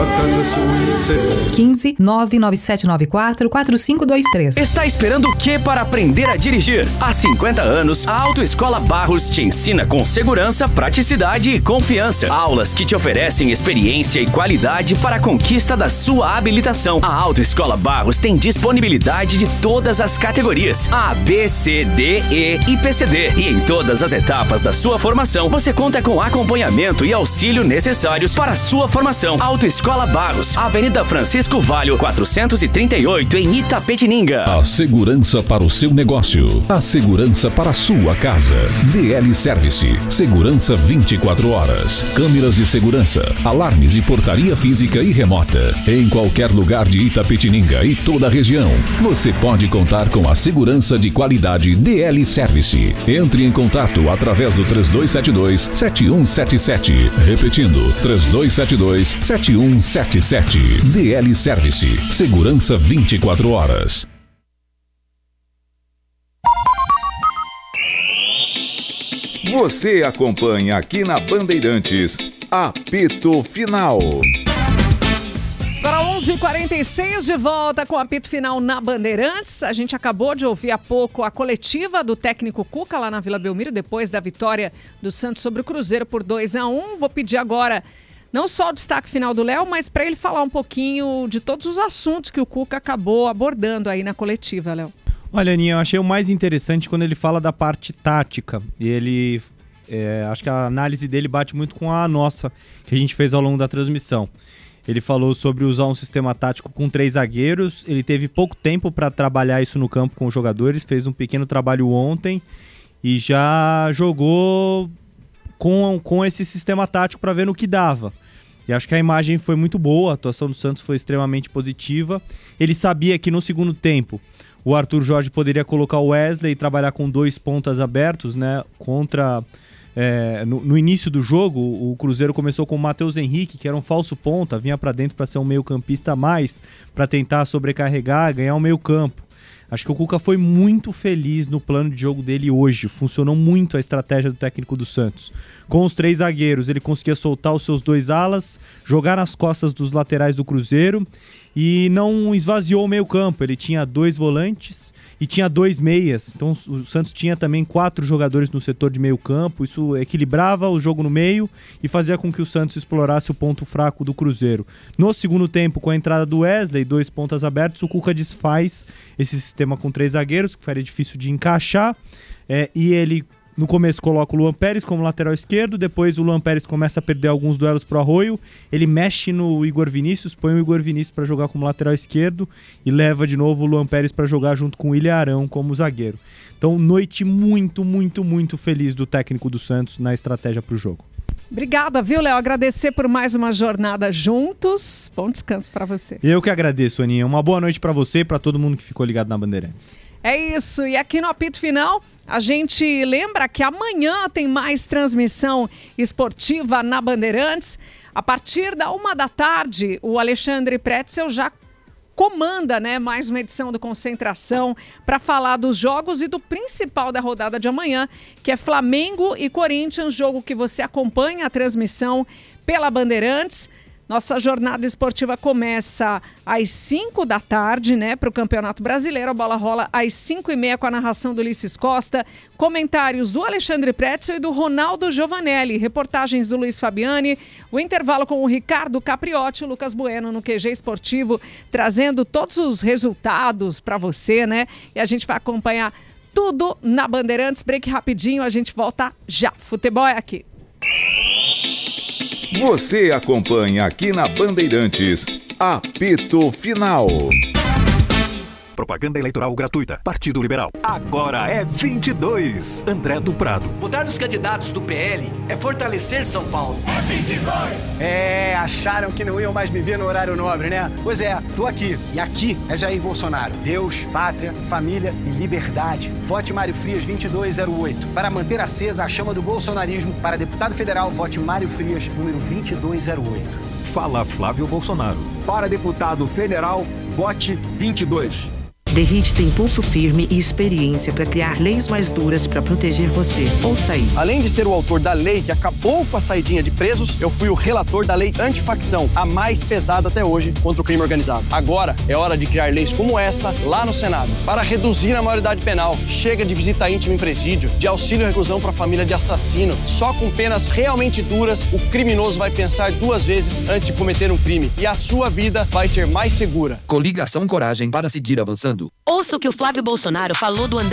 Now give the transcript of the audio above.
batata, Suíça é bom. 15 99794 4523. Está esperando o que para aprender a dirigir? Há 50 anos, a Autoescola Barros te ensina com segurança, praticidade e confiança. Aulas que te oferecem experiência e qualidade para a conquista da sua habilitação. A Autoescola Barros tem disponibilidade de todas as categorias: A, B, C, D, E e PCD. E em todas as etapas da sua formação, você conta com acompanhamento e auxílio necessários para a sua formação. Autoescola Barros, Avenida Francisco Valho, 438, em Itapetininga. A segurança para o seu negócio. A segurança para a sua casa. DL Service. Segurança 24 horas. Câmeras de segurança, alarmes e portaria física e remota. Em qualquer lugar de Itapetininga e toda a região, você pode contar com a segurança de qualidade DL Service. Entre em contato através do 3272-7177. Repetindo, 3272-7177. DL Service. Segurança 24 horas. Você acompanha aqui na Bandeirantes, Apito Final. Agora 11h46, de volta com o apito final na Bandeirantes. A gente acabou de ouvir há pouco a coletiva do técnico Cuca lá na Vila Belmiro, depois da vitória do Santos sobre o Cruzeiro por 2-1. Vou pedir agora não só o destaque final do Léo, mas para ele falar um pouquinho de todos os assuntos que o Cuca acabou abordando aí na coletiva, Léo. Olha, Aninha, eu achei o mais interessante quando ele fala da parte tática. E ele, acho que a análise dele bate muito com a nossa, que a gente fez ao longo da transmissão. Ele falou sobre usar um sistema tático com 3 zagueiros. Ele teve pouco tempo para trabalhar isso no campo com os jogadores, fez um pequeno trabalho ontem e já jogou com esse sistema tático para ver no que dava. E acho que a imagem foi muito boa, a atuação do Santos foi extremamente positiva. Ele sabia que no segundo tempo o Arthur Jorge poderia colocar o Wesley e trabalhar com 2 pontas abertos, né, contra... No início do jogo, o Cruzeiro começou com o Matheus Henrique, que era um falso ponta, vinha para dentro para ser um meio campista a mais, para tentar sobrecarregar, ganhar o meio campo. Acho que o Cuca foi muito feliz no plano de jogo dele hoje, funcionou muito a estratégia do técnico do Santos. Com os 3 zagueiros, ele conseguia soltar os seus 2 alas, jogar nas costas dos laterais do Cruzeiro e não esvaziou o meio campo. Ele tinha 2 volantes e tinha 2 meias, então o Santos tinha também 4 jogadores no setor de meio campo. Isso equilibrava o jogo no meio e fazia com que o Santos explorasse o ponto fraco do Cruzeiro. No segundo tempo, com a entrada do Wesley, 2 pontas abertos, o Cuca desfaz esse sistema com 3 zagueiros, que faria difícil de encaixar, e ele no começo coloca o Luan Pérez como lateral esquerdo, depois o Luan Pérez começa a perder alguns duelos pro Arroio, ele mexe no Igor Vinícius, põe o Igor Vinícius para jogar como lateral esquerdo e leva de novo o Luan Pérez para jogar junto com o William Arão como zagueiro. Então, noite muito, muito, muito feliz do técnico do Santos na estratégia pro jogo. Obrigada, viu, Léo? Agradecer por mais uma jornada juntos. Bom descanso para você. Eu que agradeço, Aninha. Uma boa noite para você e para todo mundo que ficou ligado na Bandeirantes. É isso. E aqui no apito final, a gente lembra que amanhã tem mais transmissão esportiva na Bandeirantes. A partir da 13h, o Alexandre Pretzel já comanda, né, mais uma edição do Concentração para falar dos jogos e do principal da rodada de amanhã, que é Flamengo e Corinthians, jogo que você acompanha a transmissão pela Bandeirantes. Nossa jornada esportiva começa às 5h, né, para o Campeonato Brasileiro. A bola rola às 5h30 com a narração do Ulisses Costa, comentários do Alexandre Pretzel e do Ronaldo Giovanelli, reportagens do Luiz Fabiani, o intervalo com o Ricardo Capriotti e o Lucas Bueno no QG Esportivo, trazendo todos os resultados para você, né? E a gente vai acompanhar tudo na Bandeirantes. Break rapidinho, a gente volta já. Futebol é aqui. Você acompanha aqui na Bandeirantes, Apito Final. Propaganda eleitoral gratuita. Partido Liberal. Agora é 22. André do Prado. Votar nos candidatos do PL é fortalecer São Paulo. É 22. Acharam que não iam mais me ver no horário nobre, né? Pois é, tô aqui. E aqui é Jair Bolsonaro. Deus, pátria, família e liberdade. Vote Mário Frias 2208. Para manter acesa a chama do bolsonarismo, para deputado federal, vote Mário Frias, número 2208. Fala Flávio Bolsonaro. Para deputado federal, vote 22. Derrite tem pulso firme e experiência para criar leis mais duras para proteger você. Ouça aí. Além de ser o autor da lei que acabou com a saidinha de presos, eu fui o relator da lei antifacção, a mais pesada até hoje contra o crime organizado. Agora é hora de criar leis como essa lá no Senado. Para reduzir a maioridade penal, chega de visita íntima em presídio, de auxílio à reclusão para a família de assassino. Só com penas realmente duras, o criminoso vai pensar 2 vezes antes de cometer um crime. E a sua vida vai ser mais segura. Coligação Coragem para seguir avançando. Ouça o que o Flávio Bolsonaro falou do André